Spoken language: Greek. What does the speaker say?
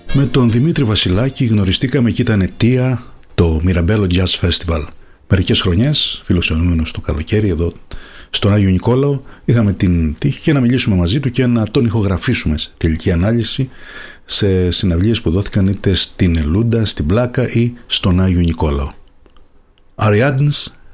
Με τον Δημήτρη Βασιλάκη γνωριστήκαμε και ήταν αιτία το Mirabello Jazz Festival. Μερικές χρονιές, φιλοξενούμενος το καλοκαίρι εδώ στον Άγιο Νικόλαο, είχαμε την τύχη και να μιλήσουμε μαζί του και να τον ηχογραφήσουμε σε τελική ανάλυση σε συναυλίες που δόθηκαν είτε στην Ελούντα, στην Πλάκα ή στον Άγιο Νικόλαο. Ariadne's